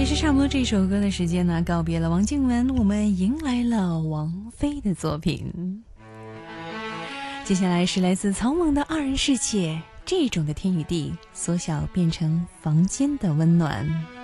也是差不多这首歌的时间呢，告别了王静雯，我们迎来了王菲的作品。接下来是来自草蜢的《二人世界》，这种的天与地缩小变成房间的温暖。